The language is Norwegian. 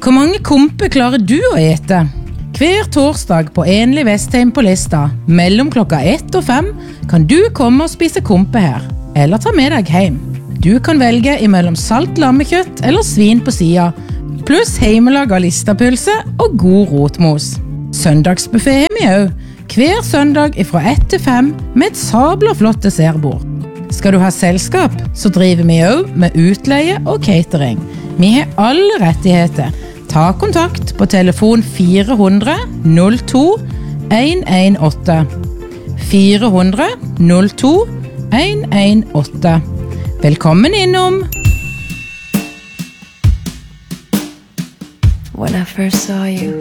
Hvor mange kompe klarer du å ete? Hver torsdag på Enlig Vestheim på Lista, mellom klokka 1 og 5, kan du komme og spise kompe her, eller ta med deg hjem. Du kan velge imellom salt lammekjøtt eller svin på siden, pluss heimelaget listapølse og god rotmos. Søndagsbuffet er vi også, hver søndag fra 1 til 5 med et sabla flott dessertbord. Skal du ha selskap, så driver vi også med utleie og catering. Vi har alle rettigheter. Ta kontakt på telefon 400 02 118. 400 02 118. Velkommen innom! When I first saw you,